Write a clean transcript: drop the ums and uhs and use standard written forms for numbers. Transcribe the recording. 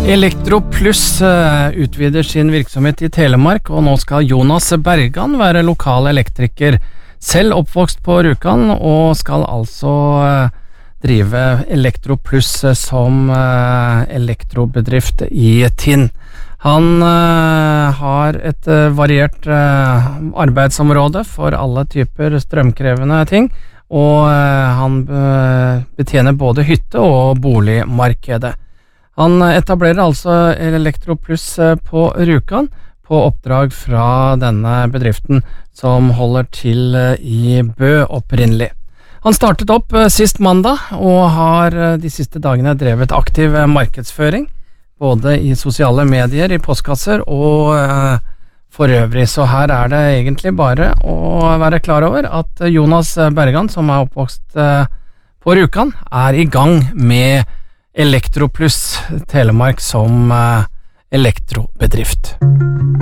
Elektroplus utvider sin virksomhet i Telemark, og nå skal Jonas Bergan være lokal elektriker, selv oppvokst på Rjukan, og skal altså drive Elektroplus som elektrobedrift i Tinn. Han har et variert arbeidsområde for alle typer strømkrevende ting, og han betjener både hytte- og boligmarkedet. Han etablerer altså Elektroplus på Rjukan på oppdrag fra denne bedriften som holder til i Bø opprinnelig. Han startet opp sist mandag og har de siste dagene drevet aktiv markedsføring, både i sosiale medier, i postkasser og for øvrig. Så her er det egentlig bare å være klar over at Jonas Bergan, som er oppvokst på Rjukan, er i gang med Elektroplus Telemark som elektrobedrift.